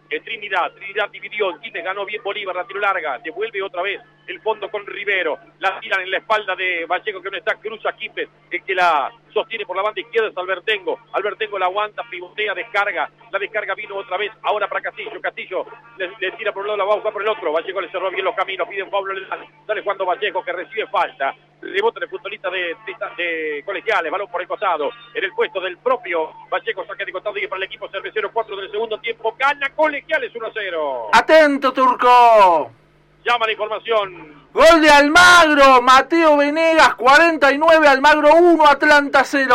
Trinidad dividió, Quilmes ganó bien Bolívar, la tiro larga, devuelve otra vez el fondo con Rivero, la tiran en la espalda de Vallejo que no está, cruza Quilmes, el que la sostiene por la banda izquierda es Albertengo la aguanta, pivotea, descarga, la descarga vino otra vez, ahora para Castillo le tira por un lado, la va a buscar por el otro, Vallejo le cerró bien los caminos, pide un Pablo, dale cuando Vallejo que recibe falta, rebota el futbolista de Colegiales, balón por el costado, en el puesto del propio Vallejo, saca de costado y para el equipo cervecero, 4 del segundo tiempo, gana Colegiales 1-0. Atento, Turco. Llama la información. Gol de Almagro, Mateo Venegas, 49, Almagro 1, Atlanta 0.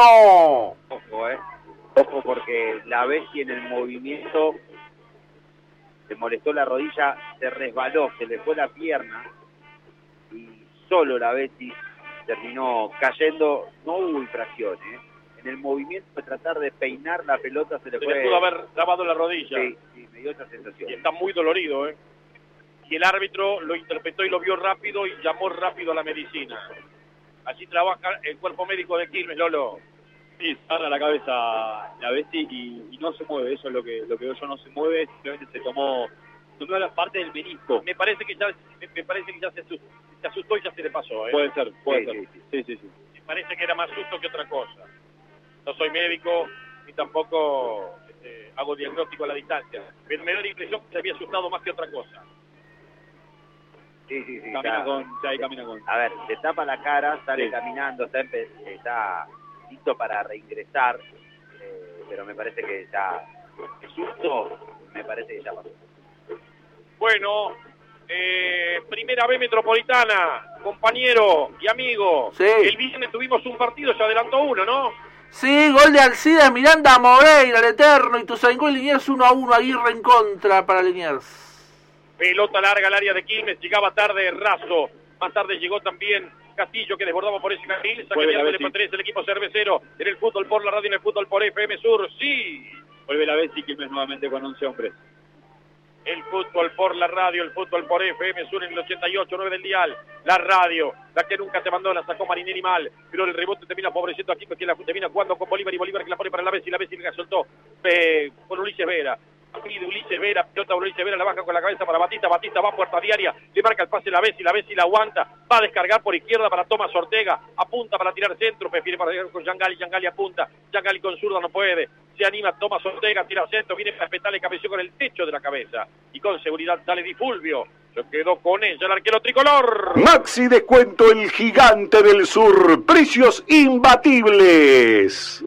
Ojo porque la Bessi en el movimiento se molestó la rodilla, se resbaló, se le fue la pierna y solo la Bessi terminó cayendo, no hubo infracción, En el movimiento de tratar de peinar la pelota se le pudo haber lavado la rodilla. Sí, me dio esa sensación. Y está muy dolorido, Y el árbitro lo interpretó y lo vio rápido y llamó rápido a la medicina. Así trabaja el cuerpo médico de Quilmes, Lolo. Sí, agarra la cabeza la Bessi y no se mueve, eso es lo que veo yo, no se mueve, simplemente se tomó la parte del menisco. Me parece que ya se asustó y ya se le pasó, Puede ser. Sí. Me parece que era más susto que otra cosa. No soy médico ni tampoco hago diagnóstico a la distancia, pero me da la impresión que se había asustado más que otra cosa. Sí. Camina con. A ver, se tapa la cara, sale caminando, está listo para reingresar, pero me parece que ya el susto, me parece que ya pasó. Bueno, Primera B Metropolitana, compañero y amigo. Sí. El viernes tuvimos un partido, se adelantó uno, ¿no? Sí, gol de Alcides Miranda Moreira, el Eterno, y Ituzaingó y Liniers 1-1, Aguirre en contra para Liniers. Pelota larga al área de Quilmes, llegaba tarde Razo, más tarde llegó también Castillo que desbordaba por ese carril, saca el equipo cervecero en el fútbol por la radio, en el fútbol por FM Sur, sí. Vuelve la Bessi Quilmes nuevamente con 11 hombres. El fútbol por la radio, el fútbol por FM Sur en el 88.9 del dial. La radio, la que nunca se abandona, sacó Marinelli mal, pero el rebote termina favoreciendo aquí porque la termina jugando con Bolívar y Bolívar que la pone para la Bessi que la soltó con Ulises Vera. Pide Ulises Vera, pelota Ulises Vera, la baja con la cabeza para Batista va a puerta diaria, le marca el pase la Bessi la aguanta, va a descargar por izquierda para Tomás Ortega, apunta para tirar centro, prefiere para tirar con Yangali apunta, Yangali con zurda no puede, se anima Tomás Ortega, tira centro, viene para espetarle, cabeció con el techo de la cabeza, y con seguridad sale Di Fulvio, se quedó con ella el arquero tricolor. Maxi Descuento, el gigante del sur, precios imbatibles.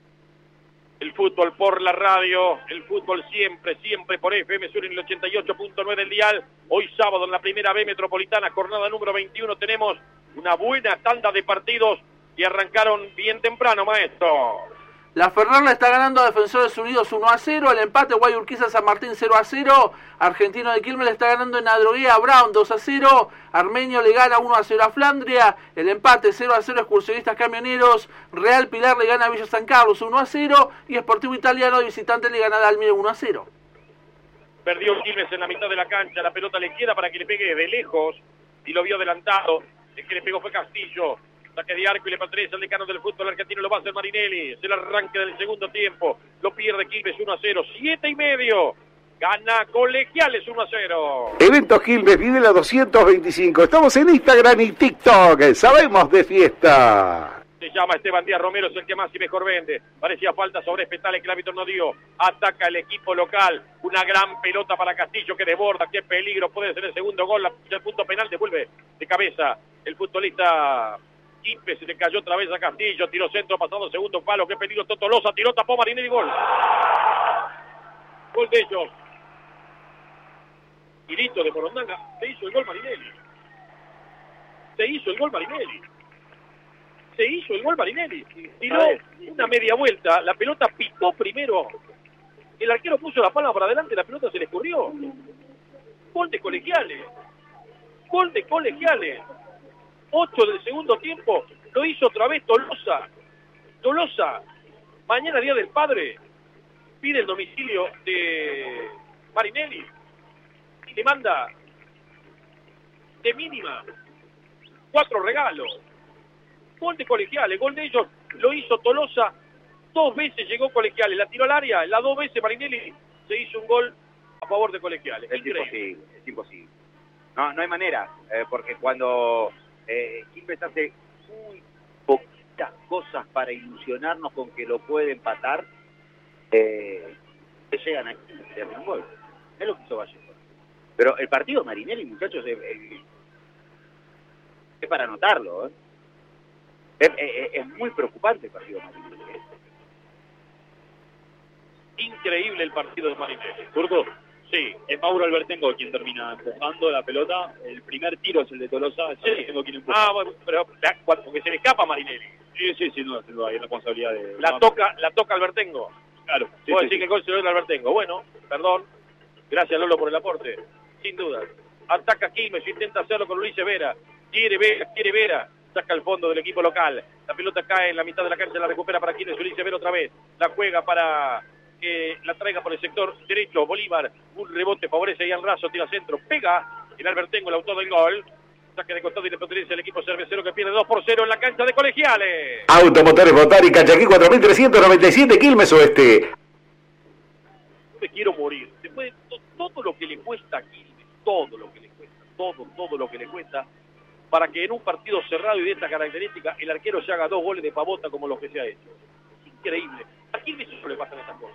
El fútbol por la radio, el fútbol siempre por FM Sur en el 88.9 del dial. Hoy sábado en la Primera B Metropolitana, jornada número 21, tenemos una buena tanda de partidos que arrancaron bien temprano, maestro. La Ferrer le está ganando a Defensores Unidos 1-0, el empate Guayurquiza San Martín 0-0, Argentino de Quilmes le está ganando en Adrogué a Brown 2-0, Armenio le gana 1-0 a Flandria, el empate 0-0 Excursionistas Camioneros, Real Pilar le gana a Villa San Carlos 1-0 y Sportivo Italiano de visitante le gana a Dalmiro 1-0. Perdió Quilmes en la mitad de la cancha, la pelota le queda para que le pegue de lejos y lo vio adelantado, el que le pegó fue Castillo. Saque de arco y le pertenece al decano del fútbol argentino, lo va a hacer Marinelli. Es el arranque del segundo tiempo. Lo pierde Quilmes 1-0. 7:30. Gana Colegiales 1-0. Evento Quilmes, Videla 225. Estamos en Instagram y TikTok. Sabemos de fiesta. Se llama Esteban Díaz Romero, es el que más y mejor vende. Parecía falta sobre Espetale que el árbitro no dio. Ataca el equipo local. Una gran pelota para Castillo que desborda. Qué peligro. Puede ser el segundo gol. El punto penal devuelve de cabeza el futbolista Quilmes. Se le cayó otra vez a Castillo. Tiró centro, pasado segundo palo. Qué peligro. Totolosa tiró, tapó Marinelli. Gol. Gol de ellos. Y listo, de Morondanga. Se hizo el gol Marinelli. Tiró una media vuelta, la pelota picó primero, el arquero puso la palma para adelante, la pelota se le escurrió. Gol de Colegiales. 8 del segundo tiempo, lo hizo otra vez Tolosa, mañana Día del Padre, pide el domicilio de Marinelli y le manda de mínima 4 regalos. Gol de Colegiales, gol de ellos, lo hizo Tolosa, 2 veces llegó Colegiales, la tiró al área, las 2 veces Marinelli se hizo un gol a favor de Colegiales. Es imposible. No hay manera, porque cuando Quilmes hace muy poquitas cosas para ilusionarnos con que lo puede empatar, que llegan aquí y hacen un gol. Es lo que hizo Vallejo. Pero el partido de Marinelli, muchachos, es para anotarlo. Es muy preocupante el partido de Marinelli. Increíble el partido de Marinelli. Turco, Sí. es Mauro Albertengo quien termina empujando la pelota. El primer tiro es el de Tolosa, es Albertengo quien empuja. Bueno, pero porque se le escapa a Marinelli. Sí, sin duda, hay responsabilidad de... La toca Albertengo. Claro. Puedo decir que el gol se lo dio a Albertengo. Bueno, perdón. Gracias, Lolo, por el aporte. Sin duda. Ataca Quilmes, intenta hacerlo con Ulises Vera. Quiere Vera. Saca al fondo del equipo local. La pelota cae en la mitad de la cancha, la recupera para Quilmes. Ulises Vera otra vez. La juega para que la traiga por el sector derecho. Bolívar, un rebote, favorece a Ian Razo, tira centro. Pega el Albertengo, el autor del gol. Saque de costado y le pertenece al equipo cervecero que pierde 2-0 en la cancha de Colegiales. Automotores Botar y Cachaquí 4397 Quilmes Oeste. Me quiero morir. Después de todo lo que le cuesta a Quilmes, todo lo que le cuesta, para que en un partido cerrado y de esta característica el arquero se haga 2 goles de pavota como los que se ha hecho. Es increíble. A Quilmes solo le pasan estas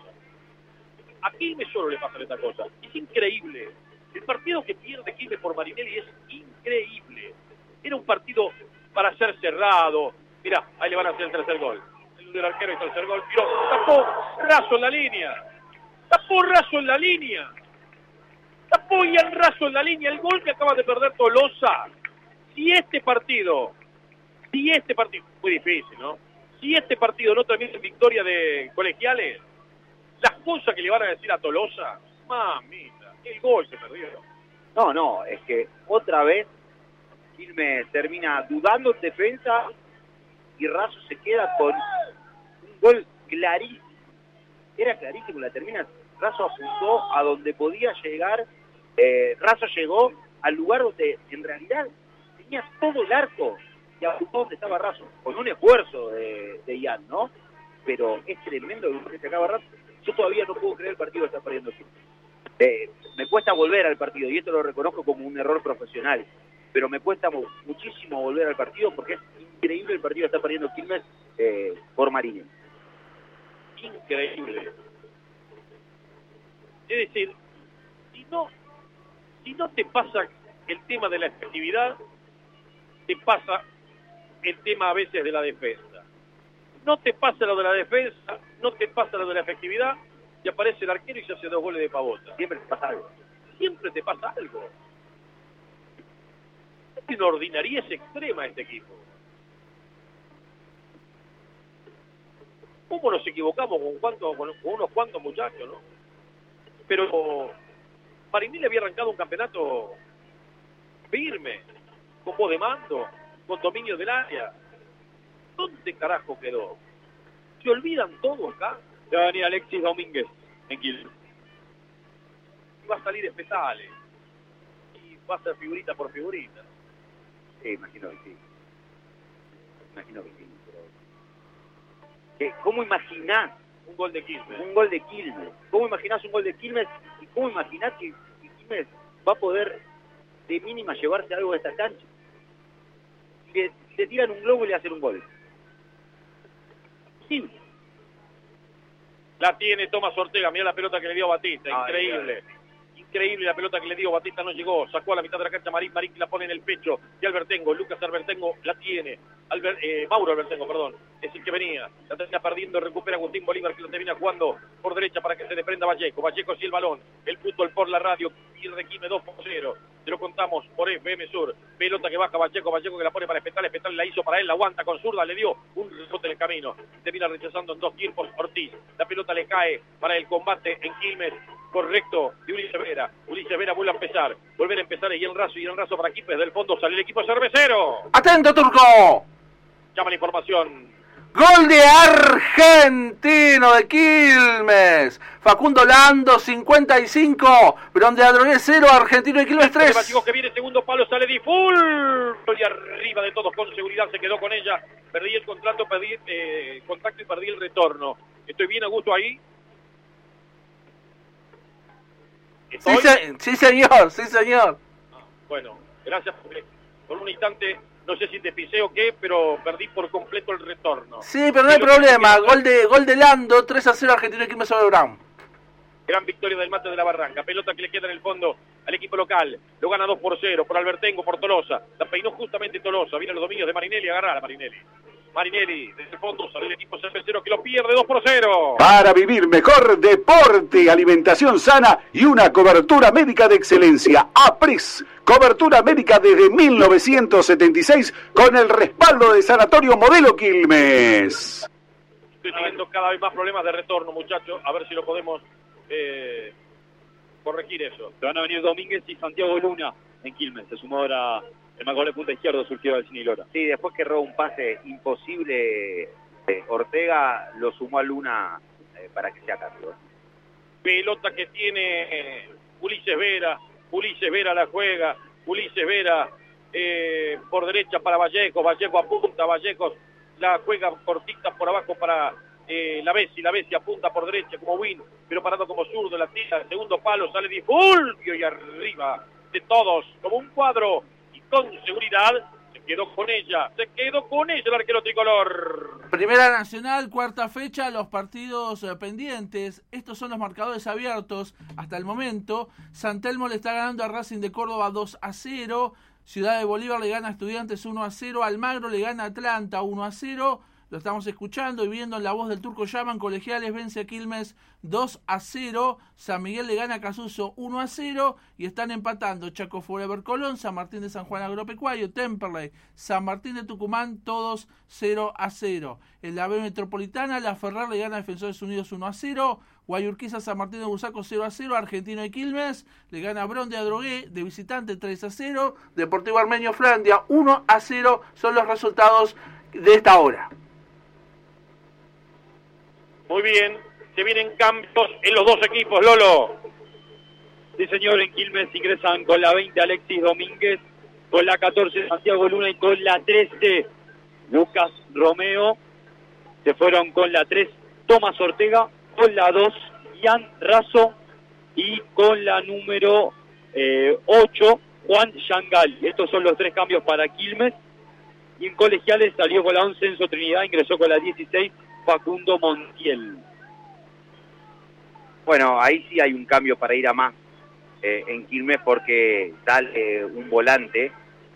cosas. Es increíble. El partido que pierde Quilmes por Marinelli es increíble. Era un partido para ser cerrado. Mirá, ahí le van a hacer el tercer gol. El del arquero y el tercer gol. Miró, tapó Razo en la línea. Tapó Ian Razo en la línea. El gol que acaba de perder Tolosa. Si este partido, muy difícil, ¿no? Si este partido no termina en victoria de Colegiales, las cosas que le van a decir a Tolosa, mamita, el gol se perdió. No, es que otra vez Quilmes termina dudando en defensa y Razo se queda con un gol clarísimo. Era clarísimo, la termina. Razo apuntó a donde podía llegar. Razo llegó al lugar donde en realidad tenía todo el arco y apuntó donde estaba Razo, con un esfuerzo de Ian, ¿no? Pero es tremendo lo que se acaba Razo. Yo todavía no puedo creer el partido que está perdiendo Quilmes. Me cuesta volver al partido y esto lo reconozco como un error profesional, pero me cuesta muchísimo volver al partido porque es increíble el partido que está perdiendo Quilmes por Marinelli. Increíble. Es decir, si no te pasa el tema de la efectividad, te pasa el tema a veces de la defensa. No te pasa lo de la defensa, no te pasa lo de la efectividad, y aparece el arquero y se hace 2 goles de pavota. Siempre te pasa algo. Es una ordinariez extrema este equipo. ¿Cómo nos equivocamos con unos cuantos muchachos, no? Pero Marinelli había arrancado un campeonato firme, con voz de mando, con dominio del área. ¿Dónde carajo quedó? ¿Se olvidan todos acá? Ya va a venir Alexis Domínguez en Quilmes. Y va a salir Espetales. Y va a ser figurita por figurita. Sí, imagino que sí. Pero... ¿Cómo imaginás un gol de Quilmes? ¿Cómo imaginás un gol de Quilmes? ¿Y cómo imaginás que Quilmes va a poder de mínima llevarse algo de esta cancha? Le tiran un globo y le hacen un gol. Sí. La tiene Tomás Ortega, mirá la pelota que le dio Batista, increíble. Increíble la pelota que le dio, Batista no llegó, sacó a la mitad de la cancha Marín que la pone en el pecho, y Albertengo, Lucas Albertengo la tiene, Mauro Albertengo, perdón, es el que venía, la termina perdiendo, recupera Agustín Bolívar que la termina jugando por derecha para que se desprenda Vallejo sí el balón, el fútbol por la radio, pierde Quilmes 2-0, te lo contamos por FM Sur, pelota que baja Vallejo que la pone para Espetales la hizo para él, la aguanta con zurda, le dio un rebote en el camino, termina rechazando en 2 tiempos Ortiz, la pelota le cae para el combate en Quilmes, correcto, de Ulises Vera vuelve a empezar y el raso para Quilmes, del fondo sale el equipo cervecero. ¡Atento, Turco! Llama la información. Gol de Argentino de Quilmes. Facundo Lando, 55. Verón de Adrogué, 0. Argentino de Quilmes, 3. Chicos, que viene segundo palo, sale Di Full. Y arriba de todos, con seguridad, se quedó con ella. Perdí el contacto y perdí el retorno. Estoy bien a gusto ahí. ¿Estoy? Sí, señor, sí, señor. Bueno, gracias porque por un instante, no sé si te pisé o qué, pero perdí por completo el retorno. Sí, pero no hay problema. Gol de Lando, 3-0 Argentino de Quilmes sobre Brown. Gran victoria del Mate de la Barranca. Pelota que le queda en el fondo al equipo local. Lo gana 2-0 por Albertengo, por Tolosa. La peinó justamente Tolosa. Vienen los dominios de Marinelli. Agarrar a Marinelli. Marinelli desde el fondo sale el equipo cervecero que lo pierde 2-0. Para vivir mejor, deporte, alimentación sana y una cobertura médica de excelencia. APRES, cobertura médica desde 1976 con el respaldo de Sanatorio Modelo Quilmes. Estoy teniendo cada vez más problemas de retorno, muchachos. A ver si lo podemos corregir eso. Se van a venir Domínguez y Santiago Luna en Quilmes. Se sumó ahora el marcador de punta izquierdo surgido del Cine Lora. Sí, después que erró un pase imposible, Ortega lo sumó a Luna para que sea cambio. Pelota que tiene Ulises Vera la juega, Ulises Vera por derecha para Vallejo apunta, Vallejo la juega cortita por abajo para la Bessi apunta por derecha como Win, pero parado como zurdo, la tira, el segundo palo, sale Di Fulvio y arriba de todos, como un cuadro, y con seguridad, se quedó con ella el arquero tricolor. Primera Nacional, cuarta fecha, los partidos pendientes. Estos son los marcadores abiertos hasta el momento. San Telmo le está ganando a Racing de Córdoba 2-0. Ciudad de Bolívar le gana a Estudiantes 1-0. Almagro le gana a Atlanta 1-0. Lo estamos escuchando y viendo en la voz del Turco Yaman. Colegiales vence a Quilmes 2-0. San Miguel le gana a Casuso 1-0. Y están empatando Chaco Forever Colón, San Martín de San Juan Agropecuario, Temperley, San Martín de Tucumán, todos 0-0. En la B Metropolitana, la Ferrer le gana a Defensores Unidos 1-0. Guayurquiza, San Martín de Bursaco 0-0. Argentino de Quilmes le gana a Bron de Adrogué de visitante 3-0. Deportivo Armenio Flandia 1-0. Son los resultados de esta hora. Muy bien, se vienen cambios en los dos equipos, Lolo. Sí, señor, en Quilmes ingresan con la 20 Alexis Domínguez, con la 14 Santiago Luna y con la 13 Lucas Romeo. Se fueron con la 3 Tomás Ortega, con la 2 Ian Razo y con la número 8 Juan Yangal. Estos son los 3 cambios para Quilmes. Y en Colegiales salió con la 11 Enzo Trinidad, ingresó con la 16 Facundo Montiel. Bueno, ahí sí hay un cambio para ir a más en Quilmes porque sale un volante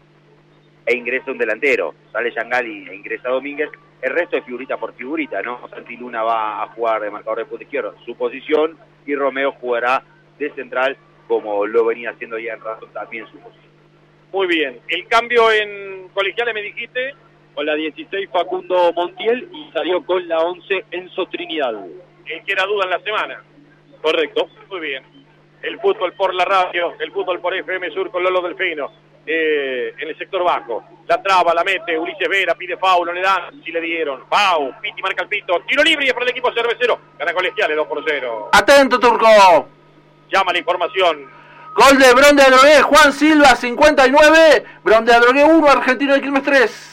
e ingresa un delantero. Sale Yangal e ingresa Domínguez. El resto es figurita por figurita, ¿no? Santi Luna va a jugar de marcador de punta izquierdo, su posición, y Romeo jugará de central como lo venía haciendo ya en rato también su posición. Muy bien. El cambio en Colegiales, me dijiste. Con la 16 Facundo Montiel y salió con la 11 Enzo Trinidad. El que era duda en la semana. Correcto. Muy bien. El fútbol por la radio, el fútbol por FM Sur con Lolo Delfino. En el sector bajo. La traba, la mete, Ulises Vera, pide foul, no le dan, si le dieron. Pau, Piti marca el pito, tiro libre y es para el equipo cervecero. Gana Colegiales 2-0. Atento, Turco. Llama la información. Gol de Bron de Adrogué, Juan Silva, 59. Bron de Adrogué 1, Argentino de Quilmes 3.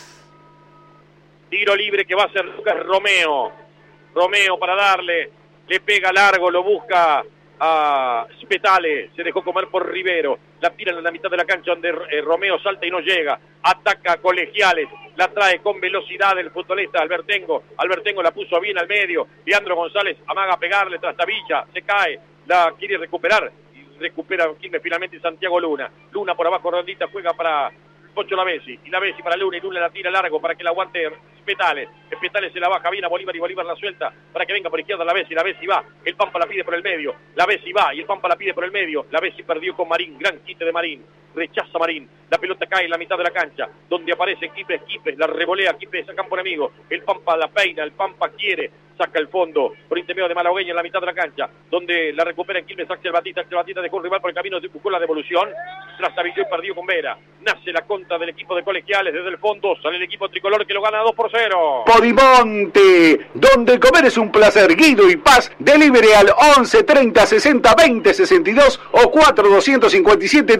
Tiro libre que va a ser Lucas Romeo. Romeo para darle, le pega largo, lo busca a Spetale, se dejó comer por Rivero, la tira en la mitad de la cancha donde Romeo salta y no llega, ataca a Colegiales, la trae con velocidad el futbolista Albertengo la puso bien al medio, Leandro González amaga a pegarle tras Villa, se cae, la quiere recuperar, y recupera Quilmes finalmente Santiago Luna por abajo rondita, juega para Pocho la Bessi para Luna y Luna la tira largo para que la aguante Spetale se la baja bien a Bolívar y Bolívar la suelta para que venga por izquierda la Bessi va, el Pampa la pide por el medio, la Bessi va y el Pampa la pide por el medio, la Bessi perdió con Marín, gran quite de Marín, rechaza Marín, la pelota cae en la mitad de la cancha, donde aparece Quipes, la revolea Quipes a campo enemigo, el Pampa la peina, el Pampa quiere, saca el fondo por intermedio de Malagueña en la mitad de la cancha, donde la recupera en Quilmes Axel Batista dejó un rival por el camino, buscó la devolución, trastabilló y perdió con Vera, nace la contra del equipo de Colegiales desde el fondo, sale el equipo tricolor que lo gana 2-0. Podimonte, donde comer es un placer. Guido y Paz, delivery al 11 30 60 20 62 o 4 257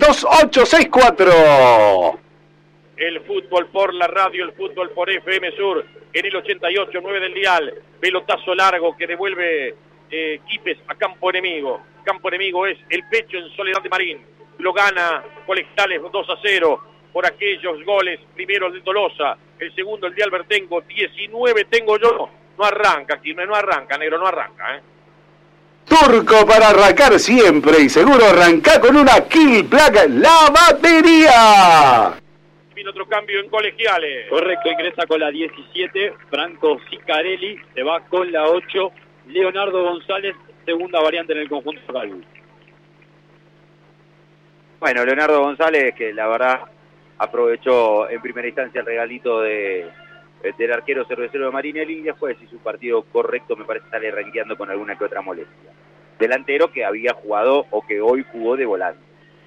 2864. El fútbol por la radio, el fútbol por FM Sur, en el 88.9 del dial, pelotazo largo que devuelve Quipes a campo enemigo. Campo enemigo es el pecho en Soledad de Marín. Lo gana Colegiales 2-0 por aquellos goles. Primero el de Tolosa, el segundo el de Albertengo. 19 tengo yo. No arranca, Quilmes, no arranca, negro, no arranca, Turco para arrancar siempre y seguro arranca con una Kill Plug, la batería. Viene otro cambio en Colegiales. Correcto, ingresa con la 17, Franco Sicarelli, se va con la 8, Leonardo González, segunda variante en el conjunto local. Bueno, Leonardo González, que la verdad aprovechó en primera instancia el regalito del arquero cervecero de Marinelli, y después hizo un partido correcto, me parece estarle renqueando con alguna que otra molestia. Delantero que había jugado o que hoy jugó de volante.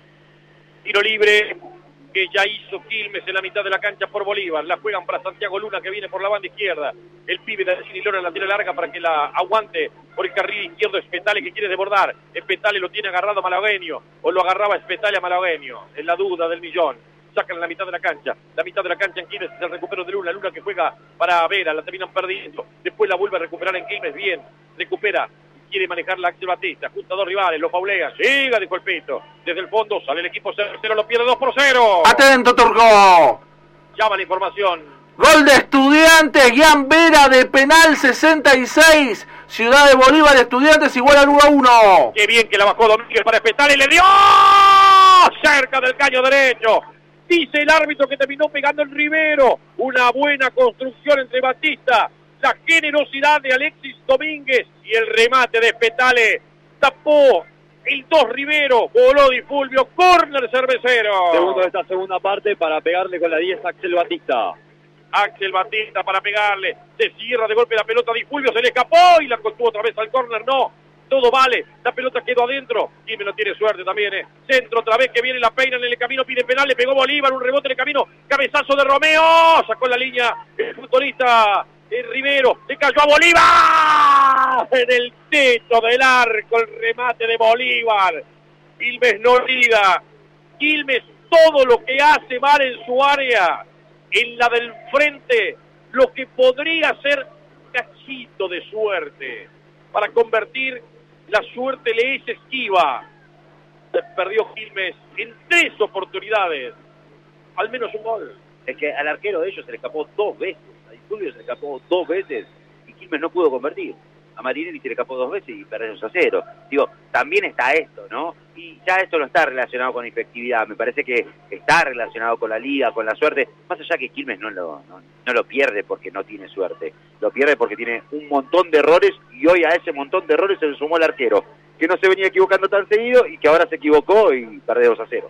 Tiro libre que ya hizo Quilmes en la mitad de la cancha por Bolívar. La juegan para Santiago Luna, que viene por la banda izquierda. El pibe de Cinilora la tira larga para que la aguante por el carril izquierdo. Espetale, que quiere desbordar. Espetale lo tiene agarrado a Malagueño, o lo agarraba Espetale a Malagueño. Es la duda del millón. Sacan la mitad de la cancha. La mitad de la cancha en Quilmes es el recupero de Luna. Luna que juega para Vera, la terminan perdiendo. Después la vuelve a recuperar en Quilmes. Bien, recupera. Quiere manejar la Axel Batista, junto a dos rivales, lo faulea, llega de golpito. Desde el fondo sale el equipo 0, lo pierde 2-0. Atento, Turco. Llama la información. Gol de Estudiantes, Gian Vera de penal 66. Ciudad de Bolívar, Estudiantes igual al 1-1. Qué bien que la bajó Domínguez para Espetale y le dio cerca del caño derecho. Dice el árbitro que terminó pegando el Rivero. Una buena construcción entre Batista, la generosidad de Alexis Domínguez y el remate de Espetale. Tapó el 2 Rivero, voló Di Fulvio, córner cervecero. Segundo de esta segunda parte para pegarle con la 10 Axel Batista. Axel Batista para pegarle, se cierra de golpe la pelota, Di Fulvio se le escapó y la contuvo otra vez al córner, no. Todo vale, la pelota quedó adentro, Quilmes no tiene suerte también, Centro otra vez que viene la peina en el camino, pide penal, le pegó Bolívar, un rebote en el camino, cabezazo de Romeo, sacó la línea el futbolista Rivero, le cayó a Bolívar en el techo del arco, el remate de Bolívar. Quilmes no olvida, Quilmes todo lo que hace mal en su área, en la del frente, lo que podría ser un cachito de suerte para convertir. La suerte le es esquiva. Perdió Quilmes en 3 oportunidades. Al menos un gol. Es que al arquero de ellos se le escapó 2 veces. A Di Fulvio se le escapó 2 veces y Quilmes no pudo convertir. A Marinelli se le escapó 2 veces y perdió 2-0. Digo, también está esto, ¿no? Y ya esto no está relacionado con efectividad. Me parece que está relacionado con la liga, con la suerte. Más allá que Quilmes no lo pierde porque no tiene suerte. Lo pierde porque tiene un montón de errores y hoy a ese montón de errores se le sumó el arquero, que no se venía equivocando tan seguido y que ahora se equivocó y perdió 2-0.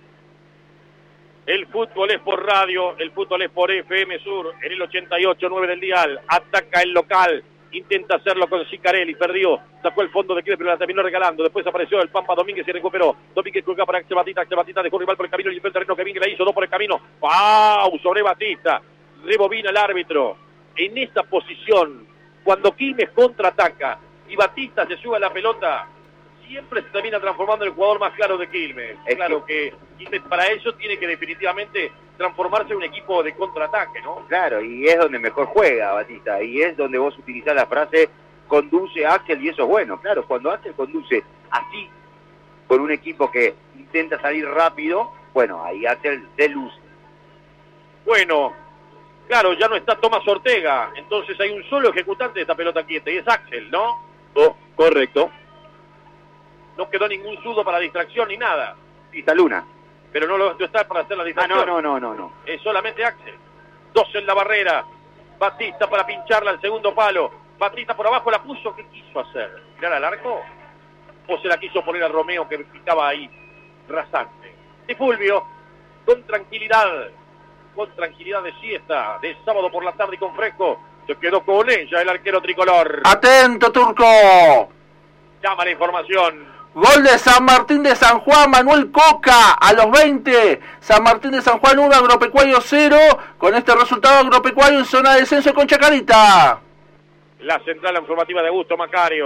El fútbol es por radio, el fútbol es por FM Sur, en el 88.9 del dial. Ataca el local. Intenta hacerlo con Sicarelli, perdió, sacó el fondo de Quilmes, pero la terminó regalando. Después apareció el Pampa Domínguez y recuperó. Domínguez juega para Axel Batista, dejó rival por el camino y el terreno que Domínguez la hizo, 2 por el camino. ¡Pau! Sobre Batista, rebobina el árbitro. En esta posición, cuando Quilmes contraataca y Batista se sube a la pelota, siempre se termina transformando en el jugador más claro de Quilmes. Claro que Quilmes para eso tiene que definitivamente transformarse en un equipo de contraataque, ¿no? Claro, y es donde mejor juega Batista, y es donde vos utilizás la frase conduce Axel, y eso es bueno. Claro, cuando Axel conduce así, con un equipo que intenta salir rápido, bueno, ahí Axel se luce. Bueno, claro, ya no está Tomás Ortega, entonces hay un solo ejecutante de esta pelota quieta, y es Axel, ¿no? Oh, correcto. No quedó ningún zurdo para distracción ni nada. Sí, está Luna. Pero no está para hacer la distracción. No. Es solamente Axel. 2 en la barrera. Batista para pincharla al segundo palo. Batista por abajo la puso. ¿Qué quiso hacer? ¿Tirar al arco? ¿O se la quiso poner a Romeo que estaba ahí rasante? Di Fulvio, con tranquilidad de siesta, de sábado por la tarde y con fresco, se quedó con ella el arquero tricolor. Atento, Turco. Llama la información. Gol de San Martín de San Juan, Manuel Coca, a los 20. San Martín de San Juan 1, Agropecuario 0. Con este resultado, Agropecuario en zona de descenso con Chacarita. La central informativa de Augusto Macario.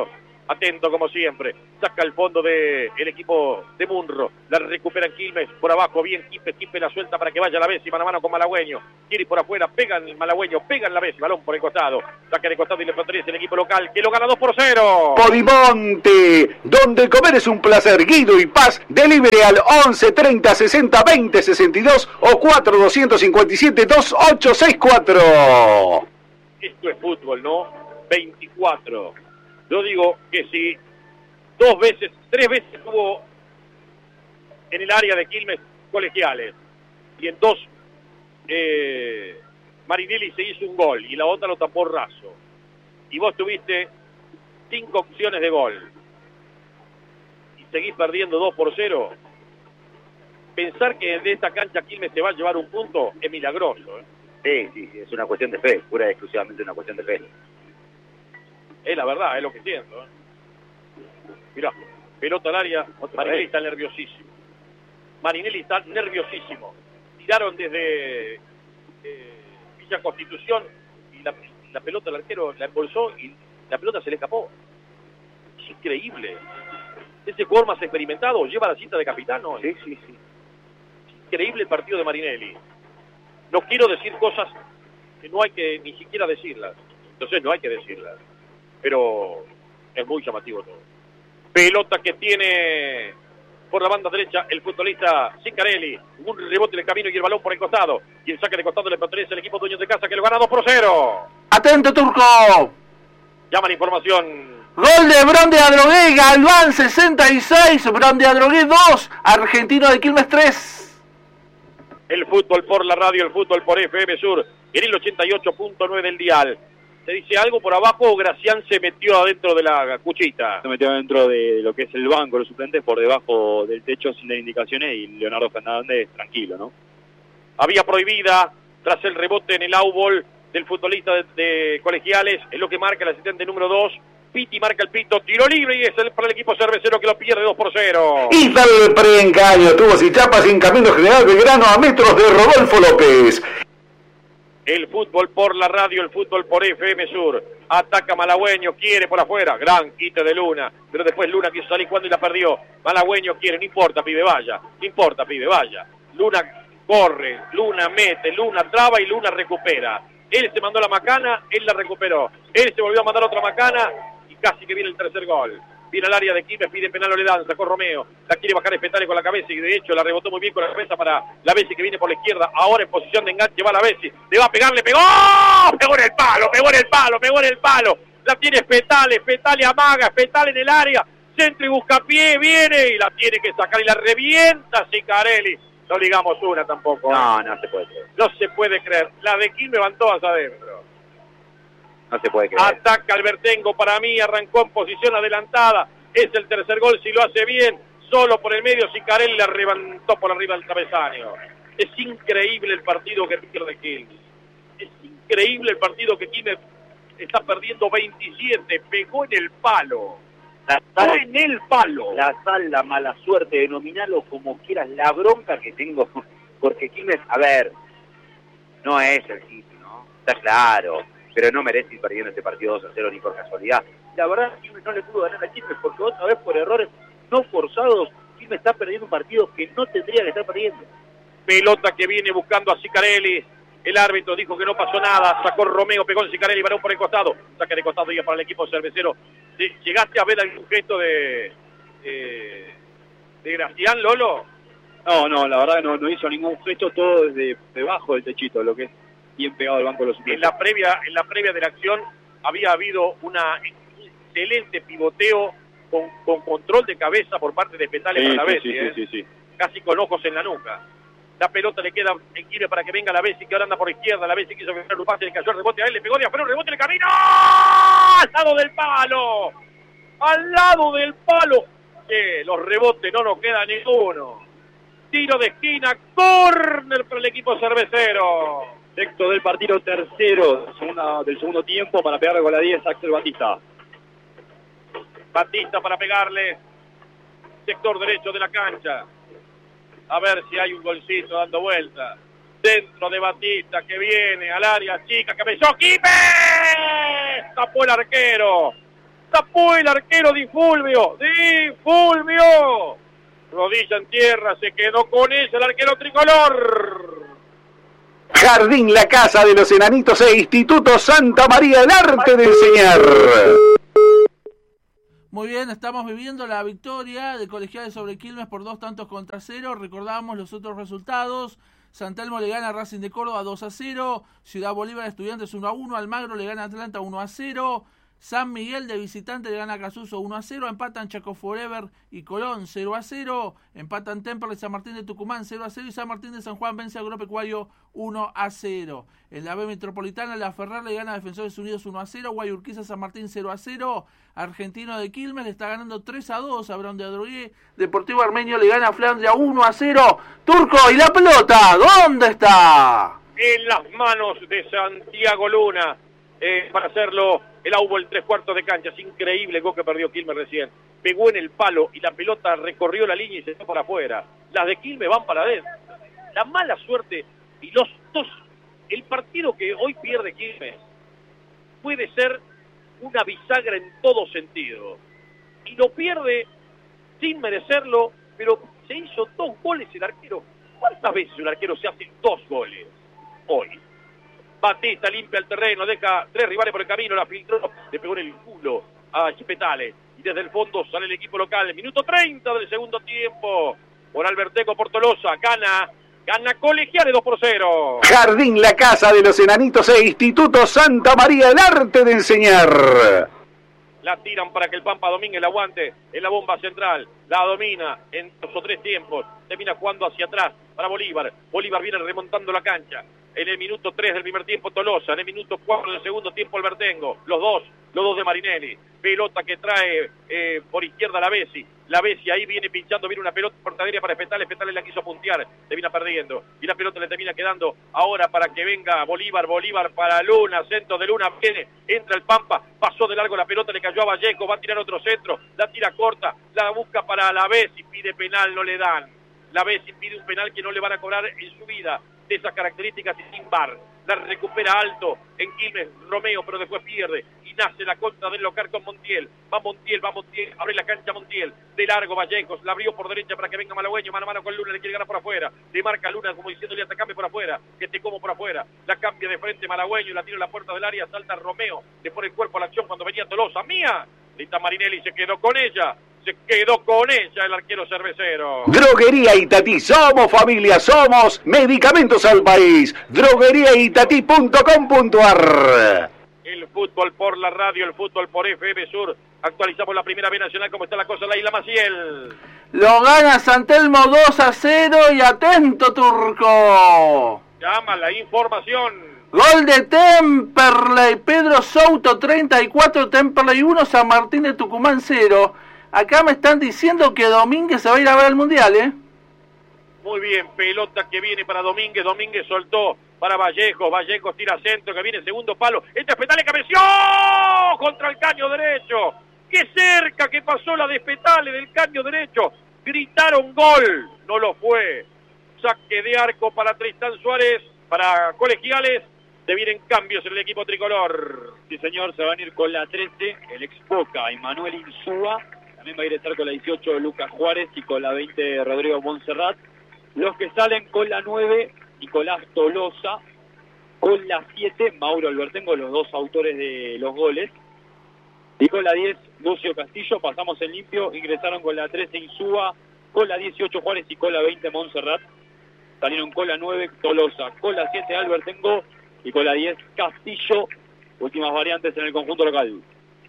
Atento como siempre. Saca el fondo del equipo de Munro. La recupera Quilmes por abajo. Bien Quispe la suelta para que vaya la Bessi. Mano a mano con Malagüeño. Quiere ir por afuera. Pega el Malagüeño. Pega en la Bessi. Balón por el costado. Saca de costado y le pertenece el equipo local que lo gana 2-0. Ponimonte, donde comer es un placer. Guido y Paz. Delivery al 11 30 60 20 62 o 4 257 2864. Esto es fútbol, ¿no? 24. Yo digo que si 2 veces, 3 veces estuvo en el área de Quilmes Colegiales y en 2 Marinelli se hizo un gol y la otra lo tapó Raso y vos tuviste 5 opciones de gol y seguís perdiendo 2-0, pensar que de esta cancha Quilmes se va a llevar un punto es milagroso, ¿eh? Sí, es una cuestión de fe, pura y exclusivamente una cuestión de fe. Es la verdad, es lo que siento, ¿eh? Mirá, pelota al área, Marinelli está nerviosísimo. Marinelli está nerviosísimo. Tiraron desde Villa Constitución y la pelota el arquero la embolsó y la pelota se le escapó. Es increíble. Ese jugador más experimentado lleva la cinta de capitán hoy. Sí. Es increíble el partido de Marinelli. No quiero decir cosas que no hay que ni siquiera decirlas. Entonces no hay que decirlas. Pero es muy llamativo todo. Pelota que tiene por la banda derecha el futbolista Sicarelli. Un rebote en el camino y el balón por el costado. Y el saque de costado le pertenece al equipo dueño de casa que lo gana 2-0. Atento, Turco. Llama la información. Gol de Bron de Adrogué, Galván 66, Bron de Adrogué 2, Argentino de Quilmes 3. El fútbol por la radio, el fútbol por FM Sur, en el 88.9 del dial. ¿Se dice algo por abajo o Gracián se metió adentro de la cuchita? Se metió dentro de lo que es el banco, los suplentes, por debajo del techo sin dar indicaciones y Leonardo Fernández tranquilo, ¿no? Había prohibida tras el rebote en el áubol del futbolista de Colegiales, es lo que marca el asistente número 2. Piti marca el pito, tiro libre y es para el equipo cervecero que lo pierde 2-0. Y tal preengaño, tubos y chapas en Camino General Belgrano a metros de Rodolfo López. El fútbol por la radio, el fútbol por FM Sur. Ataca Malagüeño, quiere por afuera. Gran quite de Luna. Pero después Luna quiso salir cuando y la perdió. Malagüeño quiere, no importa, pibe, vaya. No importa, pibe, vaya. Luna corre, Luna mete, Luna traba y Luna recupera. Él se mandó la macana, él la recuperó. Él se volvió a mandar otra macana y casi que viene el tercer gol. Viene al área de Quilmes, pide penal, no le dan, sacó Romeo, la quiere bajar Espetale con la cabeza y de hecho la rebotó muy bien con la cabeza para la Bessi que viene por la izquierda, ahora en posición de enganche va la Bessi, le va a pegar, le pegó, pegó en el palo, la tiene Espetale amaga, Espetale en el área, centro y busca pie, viene y la tiene que sacar y la revienta Sicarelli, no ligamos una tampoco. No se puede creer. No se puede creer, la de Quilmes van todas adentro. No se puede creer. Ataca Albertengo, para mí arrancó en posición adelantada, es el tercer gol, si lo hace bien, solo por el medio, Sicarelli la levantó por arriba del travesaño. Es increíble el partido que pierde Quilmes, es increíble el partido que Quilmes está perdiendo 27, pegó en el palo, en el palo. La sal, la mala suerte, denominalo como quieras, la bronca que tengo, porque Quilmes, a ver, no es el sitio, ¿no? Está claro. Pero no merece ir perdiendo este partido 2-0 ni por casualidad. La verdad, Quilmes no le pudo ganar a Quilmes porque otra vez por errores no forzados, Quilmes está perdiendo un partido que no tendría que estar perdiendo. Pelota que viene buscando a Sicarelli. El árbitro dijo que no pasó nada. Sacó Romeo, pegó en Sicarelli, balón por el costado. Saca de costado ya para el equipo cervecero. ¿Llegaste a ver algún gesto de Gracián, Lolo? No, la verdad no hizo ningún gesto, todo desde debajo del techito, lo que es bien pegado al banco de los suplentes. En la previa de la acción había habido un excelente pivoteo con control de cabeza por parte de Espetale para la Bessi, sí. Casi con ojos en la nuca. La pelota le queda en Quilmes para que venga la Bessi, que ahora anda por izquierda. La Bessi quiso ganar un pase, le cayó el rebote a él, le pegó de afuera, un rebote en el camino. ¡Al lado del palo! ¡Al lado del palo! Que los rebotes no nos queda ninguno. Tiro de esquina, córner para el equipo cervecero. Sexto del partido, tercero del segundo tiempo para pegarle con la 10 Axel Batista. Batista para pegarle. Sector derecho de la cancha. A ver si hay un golcito dando vuelta. Centro de Batista que viene al área chica. Cabezó Quipe. Tapó el arquero. Tapó el arquero Di Fulvio. Rodilla en tierra, se quedó con ella el arquero tricolor. Jardín La Casa de los Enanitos e Instituto Santa María, el arte de enseñar. Muy bien, estamos viviendo la victoria de Colegiales sobre Quilmes por 2-0. Recordamos los otros resultados. San Telmo le gana a Racing de Córdoba 2-0. Ciudad Bolívar Estudiantes 1-1. Almagro le gana a Atlanta 1-0. San Miguel de visitante le gana a Casuso 1-0, empatan Chaco Forever y Colón 0-0, empatan Temperley San Martín de Tucumán 0-0 y San Martín de San Juan vence a Agropecuario 1-0. En la B Metropolitana, la Ferrer le gana a Defensores Unidos 1-0, Guayurquiza San Martín 0-0, Argentino de Quilmes le está ganando 3-2 a Brown de Adrogué, Deportivo Armenio le gana a Flandria 1-0. Turco, ¿y la pelota? ¿Dónde está? En las manos de Santiago Luna. Para hacerlo el Aubo el 3/4 de cancha. Es increíble el gol que perdió Quilmes recién. Pegó en el palo y la pelota recorrió la línea y se fue para afuera. Las de Quilmes van para adentro. La mala suerte y los dos. El partido que hoy pierde Quilmes puede ser una bisagra en todo sentido. Y lo pierde sin merecerlo, pero se hizo 2 goles el arquero. ¿Cuántas veces el arquero se hace 2 goles? Hoy. Batista limpia el terreno, deja 3 rivales por el camino, la filtró, le pegó en el culo a Chipetale y desde el fondo sale el equipo local. Minuto 30 del segundo tiempo. Por Alberteco por Tolosa, gana Colegiales 2-0. Jardín La Casa de los Enanitos e Instituto Santa María, el arte de enseñar. La tiran para que el Pampa Domínguez la aguante en la bomba central. La domina en 2 o 3 tiempos. Termina jugando hacia atrás para Bolívar. Bolívar viene remontando la cancha. En el minuto 3 del primer tiempo Tolosa. En el minuto 4 del segundo tiempo Albertengo. Los dos de Marinelli. Pelota que trae por izquierda la Bessi. La Bessi ahí viene pinchando, viene una pelota portadería para Espetales. Espetales la quiso puntear, termina perdiendo. Y la pelota le termina quedando ahora para que venga Bolívar para Luna, centro de Luna, viene, entra el Pampa, pasó de largo la pelota, le cayó a Vallejo, va a tirar otro centro, la tira corta, la busca para la Bessi, pide penal, no le dan. La Bessi pide un penal que no le van a cobrar en su vida, de esas características y sin VAR. La recupera alto en Quilmes, Romeo, pero después pierde y nace la contra del local con Montiel. Va Montiel, abre la cancha Montiel, de largo Vallejos, la abrió por derecha para que venga Malagüeño, mano a mano con Luna, le quiere ganar por afuera, le marca Luna como diciéndole atacame por afuera, que te como por afuera, la cambia de frente Malagüeño, la tira a la puerta del área, salta Romeo, le pone el cuerpo a la acción cuando venía Tolosa, mía, Lita Marinelli se quedó con ella el arquero cervecero. Droguería Itatí, somos familia, somos medicamentos al país. drogueriaitatí.com.ar. El fútbol por la radio, el fútbol por FM Sur. Actualizamos la primera B nacional, cómo está la cosa en la Isla Maciel. Lo gana San Telmo 2-0 y atento Turco. Llama la información. Gol de Temperley, Pedro Souto 34, Temperley 1, San Martín de Tucumán 0. Acá me están diciendo que Domínguez se va a ir a ver el Mundial, ¿eh? Muy bien, pelota que viene para Domínguez soltó para Vallejos tira centro, que viene segundo palo, este Espetale cabeció contra el caño derecho, qué cerca que pasó la de Espetale del caño derecho, gritaron gol, no lo fue, saque de arco para Tristán Suárez, para Colegiales, se vienen cambios en el equipo tricolor. Sí señor, se van a ir con la 13, el ex Boca, Emanuel Insúa. También va a ingresar con la 18 Lucas Juárez y con la 20 Rodrigo Montserrat. Los que salen con la 9, Nicolás Tolosa. Con la 7, Mauro Albertengo, los 2 autores de los goles. Y con la 10, Lucio Castillo. Pasamos en limpio. Ingresaron con la 13 Insúa, con la 18 Juárez y con la 20 Montserrat. Salieron con la 9 Tolosa, con la 7 Albertengo y con la 10 Castillo. Últimas variantes en el conjunto local.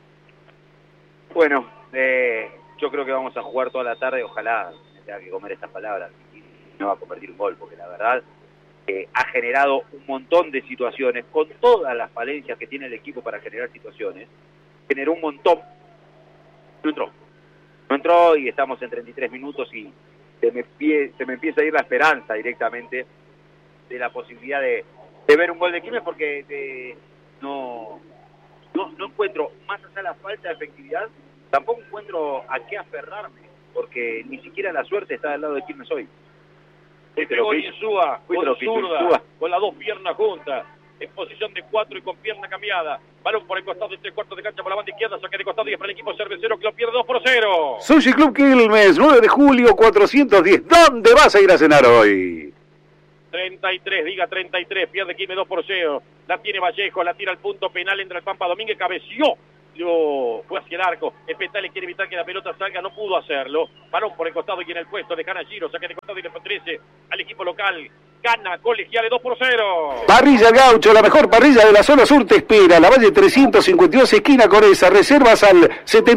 Bueno, yo creo que vamos a jugar toda la tarde, ojalá me tenga que comer estas palabras y no va a convertir un gol, porque la verdad ha generado un montón de situaciones, con todas las falencias que tiene el equipo para generar situaciones, generó un montón, no entró y estamos en 33 minutos y se me empieza a ir la esperanza directamente de la posibilidad de ver un gol de Quilmes, porque no encuentro, más allá de la falta de efectividad, tampoco encuentro a qué aferrarme, porque ni siquiera la suerte está del lado de Quilmes hoy. Pegó Insúa con zurda, con las 2 piernas juntas, en posición de 4 y con pierna cambiada. Balón por el costado de 3/4 de cancha por la banda izquierda, saque de costado y es para el equipo cervecero que lo pierde 2-0. Sushi Club Quilmes, 9 de julio, 410. ¿Dónde vas a ir a cenar hoy? 33, diga 33, pierde Quilmes 2-0. La tiene Vallejo, la tira al punto penal, entra el Pampa Domínguez, cabeció. Fue hacia el arco. Espetale quiere evitar que la pelota salga, no pudo hacerlo. Balón por el costado y en el puesto de Cana Giro, saque de costado y le favorece al equipo local. Gana Colegiales 2-0. Parrilla El Gaucho, la mejor parrilla de la zona sur te espera. La Valle 352, esquina Coreza. Reservas al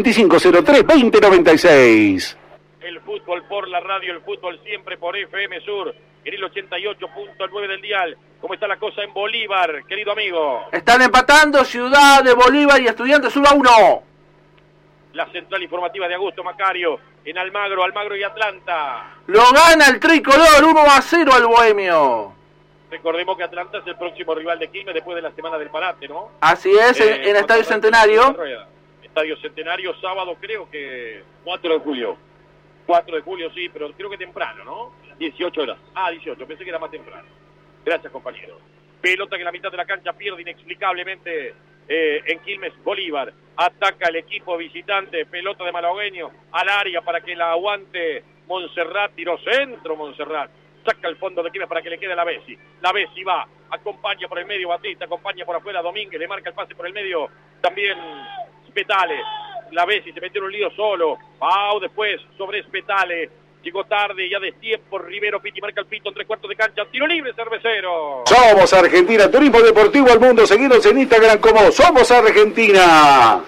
7503-2096. El fútbol por la radio, el fútbol siempre por FM Sur, en el 88.9 del dial. ¿Cómo está la cosa en Bolívar, querido amigo? Están empatando Ciudad de Bolívar y Estudiantes 1-1. La central informativa de Augusto Macario, en Almagro y Atlanta. Lo gana el tricolor 1-0 al Bohemio. Recordemos que Atlanta es el próximo rival de Quilmes después de la semana del parate, ¿no? Así es, en Estadio Centenario. Estadio Centenario, sábado creo que 4 de julio. 4 de julio, sí, pero creo que temprano, ¿no? 18 horas. 18, pensé que era más temprano. Gracias, compañero. Pelota que en la mitad de la cancha pierde inexplicablemente en Quilmes. Bolívar ataca el equipo visitante, pelota de Malagueño al área para que la aguante Montserrat, tiró centro Montserrat, saca el fondo de Quilmes para que le quede la Bessi. La Bessi va, acompaña por el medio Batista, acompaña por afuera Domínguez, le marca el pase por el medio también Spetale. La Bessi se metió en un lío solo. Pau después sobre Spetale. Llegó tarde, ya de tiempo. Rivero Pitti marca el pito en 3/4 de cancha. Tiro libre, cervecero. Somos Argentina, Turismo Deportivo al Mundo. Seguidos en Instagram como Somos Argentina.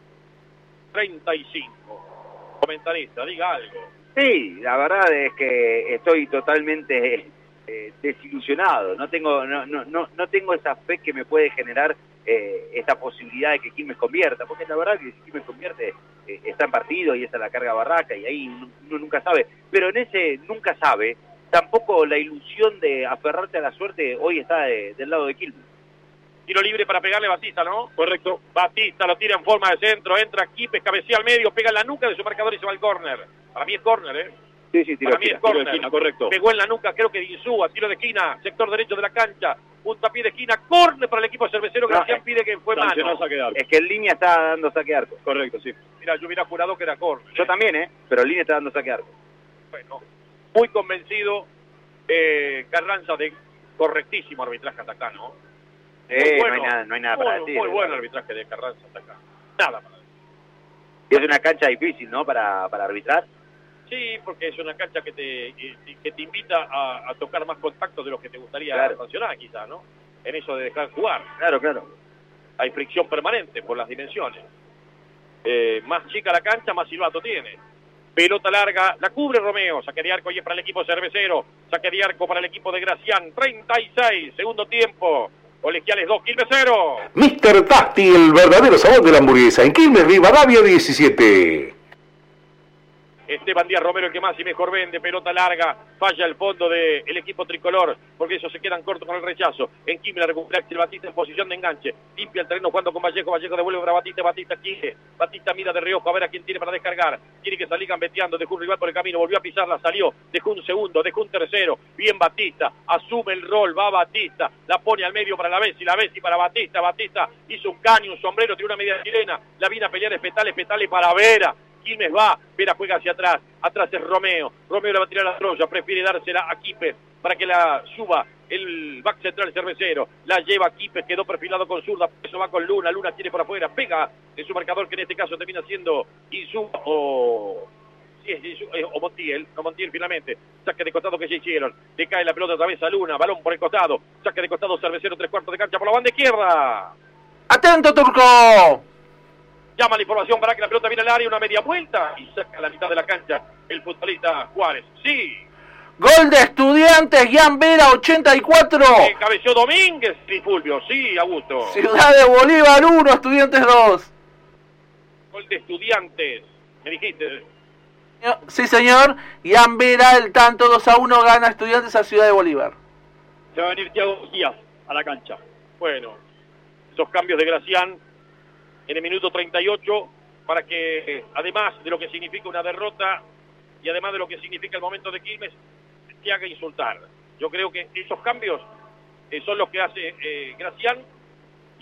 35. Comentarista, diga algo. Sí, la verdad es que estoy totalmente desilusionado. No tengo esa fe que me puede generar esta posibilidad de que Quilmes convierta, porque la verdad que si Quilmes convierte está en partido y esa es la carga barraca y ahí uno nunca sabe, pero en ese nunca sabe, tampoco la ilusión de aferrarte a la suerte hoy está del lado de Quilmes. Tiro libre para pegarle Batista, ¿no? Correcto. Batista lo tira en forma de centro, entra Quipes, cabecea al medio, pega en la nuca de su marcador y se va al córner. Para mí es córner, ¿eh? Sí, tiro para mí es córner. Esquina, correcto. Pegó en la nuca, creo que de Insúa, tiro de esquina, sector derecho de la cancha, puntapié de esquina, córner para el equipo cervecero. Gracián pide que fue mano. Saque de arco. Es que en línea está dando saque de arco. Correcto, sí. Mira, yo hubiera jurado que era córner. Yo también, pero en línea está dando saque de arco. Bueno, muy convencido Carranza de correctísimo arbitraje hasta acá, ¿no? Bueno, no hay nada para decir. Muy buen arbitraje de Carranza hasta acá. Nada para decir. Y es una cancha difícil, ¿no? Para arbitrar. Sí, porque es una cancha que te invita a tocar más contactos de los que te gustaría sancionar, quizás, ¿no? En eso de dejar jugar. Claro. Hay fricción permanente por las dimensiones. Más chica la cancha, más silbato tiene. Pelota larga, la cubre Romeo. Saque de arco y es para el equipo cervecero. Saque de arco para el equipo de Gracián. 36, segundo tiempo. Colegiales 2, Quilmes 0. Mr. Tasty, el verdadero sabor de la hamburguesa. En Quilmes, Rivadavia 17. Esteban Díaz Romero el que más y mejor vende, pelota larga, falla el fondo del equipo tricolor, porque ellos se quedan cortos con el rechazo. En Quilmes la recupera Axel Batista en posición de enganche, limpia el terreno jugando con Vallejo devuelve para Batista quiere, Batista mira de reojo a ver a quién tiene para descargar, tiene que salir gambeteando, dejó un rival por el camino, volvió a pisarla, salió, dejó un segundo, dejó un tercero, bien Batista, asume el rol, va Batista, la pone al medio para la Bessi para Batista hizo un caño, un sombrero, tiene una media chilena, la viene a pelear Espetale para Vera. Quilmes va, Vera juega hacia atrás es Romeo le va a tirar la Troya, prefiere dársela a Quipes para que la suba el back central cervecero, la lleva Quipes, quedó perfilado con zurda, eso va con Luna tiene por afuera, pega en su marcador que en este caso termina siendo Insúa o Montiel, no Montiel finalmente, saque de costado que ya hicieron, le cae la pelota otra vez a Luna, balón por el costado, saque de costado cervecero, 3/4 de cancha por la banda izquierda. ¡Atento, Turco! Llama la información para que la pelota viene al área, una media vuelta y saca a la mitad de la cancha el futbolista Juárez. Sí. Gol de Estudiantes, Gian Vera, 84. Cabeció Domínguez y Fulvio. Sí, Augusto. Ciudad de Bolívar 1, Estudiantes 2. Gol de Estudiantes. Me dijiste. Sí, señor. Gian Vera, el tanto 2-1, gana Estudiantes a Ciudad de Bolívar. Se va a venir Thiago Díaz a la cancha. Bueno, esos cambios de Gracián en el minuto 38, para que además de lo que significa una derrota y además de lo que significa el momento de Quilmes, te haga insultar. Yo creo que esos cambios son los que hace Gracián y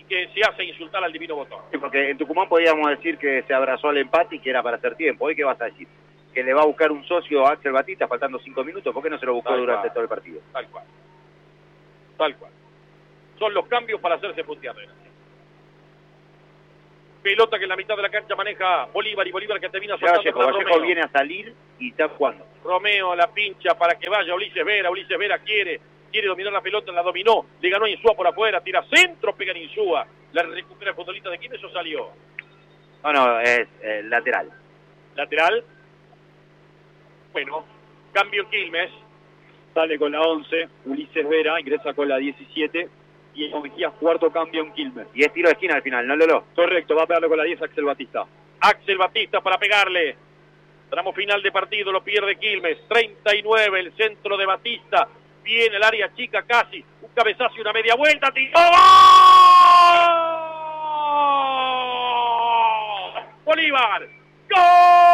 que se hace insultar al divino botón. Sí, porque en Tucumán podíamos decir que se abrazó al empate y que era para hacer tiempo. ¿Hoy qué vas a decir? Que le va a buscar un socio a Axel Batista faltando 5 minutos. ¿Por qué no se lo buscó Tal durante cual. todo el partido? Tal cual. Tal cual. Son los cambios para hacerse puntear. Pelota que en la mitad de la cancha maneja Bolívar, y Bolívar que termina soltando para Vallejo Romeo. viene a salir y está jugando. Romeo la pincha para que vaya Ulises Vera quiere dominar la pelota, la dominó, le ganó a Insúa por afuera, tira centro, pega en Insúa, la recupera el futbolista de Quilmes, o salió. No, es lateral. Lateral. Bueno, cambio en Quilmes. Sale con la 11, Ulises Vera, ingresa con la 17, y Mejías, cuarto cambio en Quilmes. Y es tiro de esquina al final, ¿no, Lolo? Correcto, va a pegarle con la 10 Axel Batista. Axel Batista para pegarle. Tramo final de partido, lo pierde Quilmes. 39, el centro de Batista. Viene el área chica casi. Un cabezazo y una media vuelta. ¡Tiró! ¡Gol! Bolívar. ¡Gol!